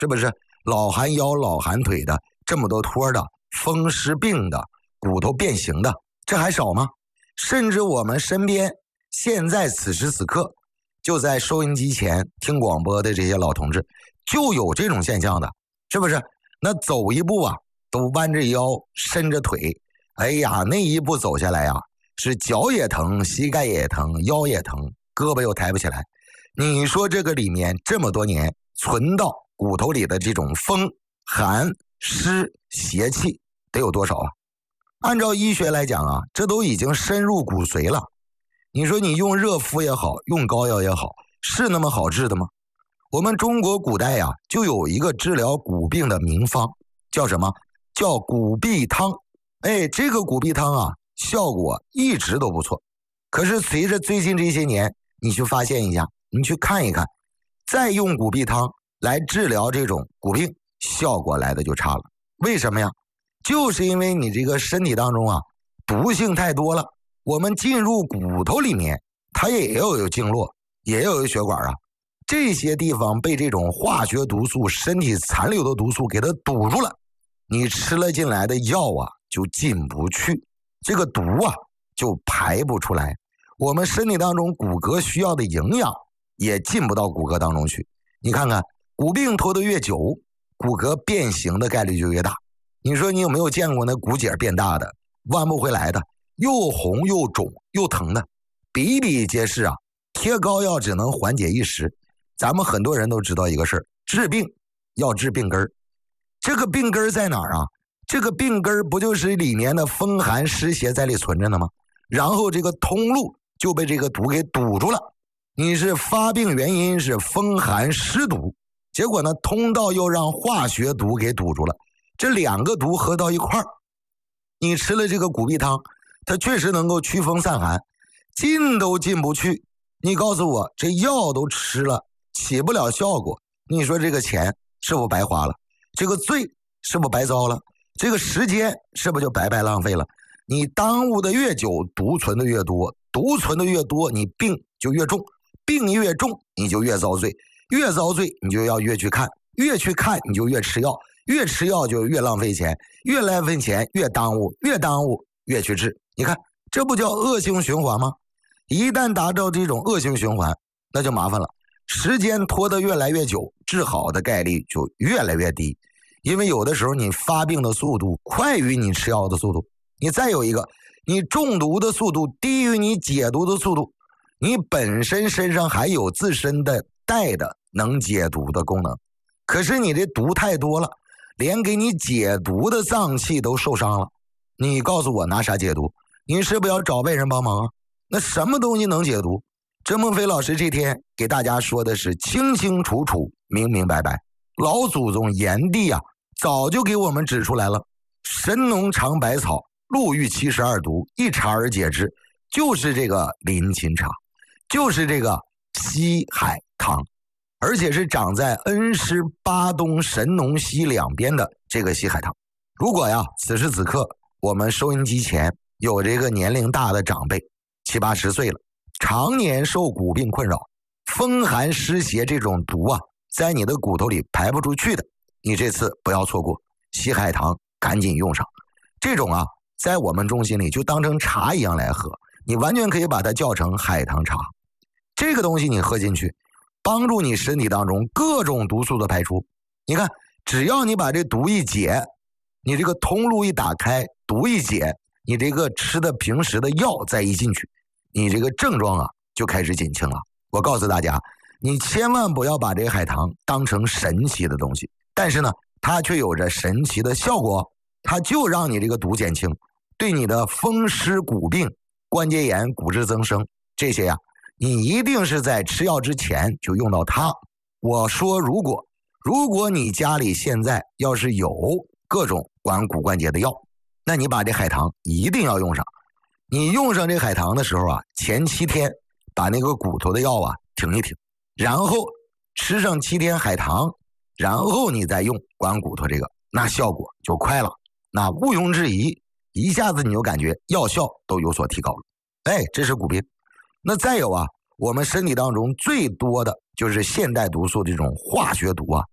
这不是老寒腰、老寒腿的，这么多托的，风湿病的，骨头变形的，这还少吗？甚至我们身边现在此时此刻就在收音机前听广播的这些老同志，就有这种现象的，是不是？那走一步啊，都弯着腰，伸着腿，哎呀，那一步走下来呀，是脚也疼，膝盖也疼，腰也疼，胳膊又抬不起来。你说这个里面这么多年存到骨头里的这种风、寒、湿、邪气得有多少啊？按照医学来讲啊，这都已经深入骨髓了。你说你用热敷也好，用膏药也好，是那么好治的吗？我们中国古代呀，就有一个治疗骨病的名方，叫什么？叫骨痹汤。哎，这个骨痹汤啊，效果一直都不错。可是随着最近这些年，你去发现一下，你去看一看，再用骨痹汤来治疗这种骨病，效果来的就差了。为什么呀？就是因为你这个身体当中啊，毒性太多了，我们进入骨头里面，它也要有经络，也要有血管啊。这些地方被这种化学毒素、身体残留的毒素给它堵住了，你吃了进来的药啊就进不去，这个毒啊就排不出来，我们身体当中骨骼需要的营养也进不到骨骼当中去。你看看骨病拖得越久，骨骼变形的概率就越大。你说你有没有见过那骨节变大的，弯不回来的，又红又肿又疼的，比比皆是啊。贴膏药只能缓解一时。咱们很多人都知道一个事儿，治病要治病根儿。这个病根儿在哪儿啊？这个病根儿不就是里面的风寒湿邪在里存着呢吗？然后这个通路就被这个毒给堵住了。你是发病原因是风寒湿毒，结果呢通道又让化学毒给堵住了，这两个毒合到一块儿，你吃了这个骨痹汤，它确实能够驱风散寒，进都进不去。你告诉我，这药都吃了，起不了效果，你说这个钱是不是白花了？这个罪是不是白遭了？这个时间是不是就白白浪费了？你耽误的越久，毒存的越多，毒存的越多，你病就越重，病越重你就越遭罪，越遭罪你就要越去看，越去看你就越吃药，越吃药就越浪费钱，越浪费钱越耽误，越耽误越去治。你看这不叫恶性循环吗？一旦达到这种恶性循环，那就麻烦了，时间拖得越来越久，治好的概率就越来越低。因为有的时候你发病的速度快于你吃药的速度，你再有一个，你中毒的速度低于你解毒的速度，你本身身上还有自身的带的能解毒的功能，可是你这毒太多了，连给你解毒的脏器都受伤了，你告诉我拿啥解毒？你是不是要找外人帮忙啊？那什么东西能解毒？甄孟非老师这天给大家说的是清清楚楚、明明白白。老祖宗炎帝啊，早就给我们指出来了，神农尝百草，陆遇72毒，一查而解之，就是这个临秦茶，就是这个西海棠，而且是长在恩施巴东神农溪两边的这个西海棠。如果呀，此时此刻我们收音机前有这个年龄大的长辈，70、80岁了，常年受骨病困扰，风寒湿邪这种毒啊，在你的骨头里排不出去的，你这次不要错过西海棠，赶紧用上。这种啊，在我们中心里就当成茶一样来喝，你完全可以把它叫成海棠茶。这个东西你喝进去，帮助你身体当中各种毒素的排出。你看，只要你把这毒一解，你这个通路一打开，毒一解，你这个吃的平时的药再一进去，你这个症状啊就开始减轻了。我告诉大家，你千万不要把这个海棠当成神奇的东西，但是呢，它却有着神奇的效果，它就让你这个毒减轻，对你的风湿骨病、关节炎、骨质增生这些呀，你一定是在吃药之前就用到它。我说如果你家里现在要是有各种管骨关节的药，那你把这海棠一定要用上。你用上这海棠的时候啊，前7天把那个骨头的药啊停一停，然后吃上7天海棠，然后你再用管骨头这个，那效果就快了，那毋庸置疑，一下子你就感觉药效都有所提高了。哎，这是骨病。那再有啊，我们身体当中最多的就是现代毒素这种化学毒啊，